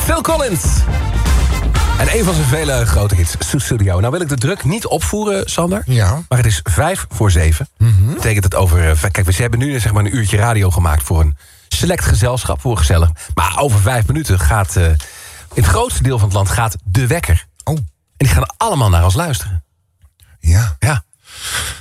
Phil Collins. En een van zijn vele grote hits, Studio. Nou wil ik de druk niet opvoeren, Sander. Ja. Maar het is 6:55. Dat betekent dat over... Kijk, we hebben nu zeg maar een uurtje radio gemaakt voor een select gezelschap. Voor gezellig. Maar over 5 minuten gaat... in het grootste deel van het land gaat de wekker. Oh. En die gaan allemaal naar ons luisteren. Ja. Ja.